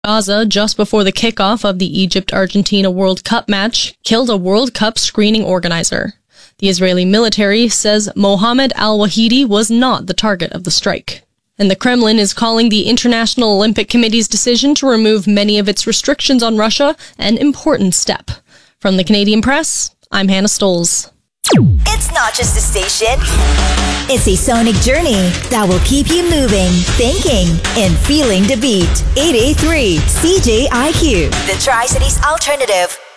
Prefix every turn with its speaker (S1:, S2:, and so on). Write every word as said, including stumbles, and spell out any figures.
S1: Gaza, just before the kickoff of the Egypt-Argentina World Cup match, killed a World Cup screening organizer. The Israeli military says Mohammed al-Wahidi was not the target of the strike. And the Kremlin is calling the International Olympic Committee's decision to remove many of its restrictions on Russia an important step. From the Canadian Press, I'm Hannah Stoles.
S2: It's not just a station. It's a sonic journey that will keep you moving, thinking, and feeling the beat. eight eighty-three C J I Q, the Tri-Cities Alternative.